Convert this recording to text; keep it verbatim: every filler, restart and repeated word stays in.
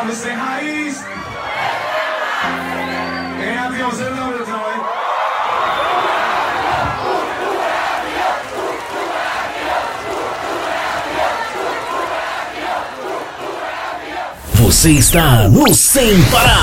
Você é raiz. Quem é avião, você não é avião, hein? Você está no Sem Parar.